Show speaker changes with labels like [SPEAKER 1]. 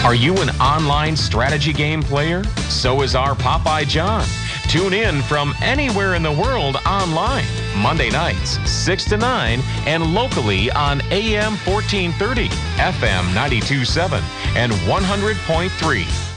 [SPEAKER 1] Are you an online strategy game player? So is our Popeye John. Tune in from anywhere in the world online, Monday nights, 6 to 9, and locally on AM 1430, FM 92.7, and 100.3.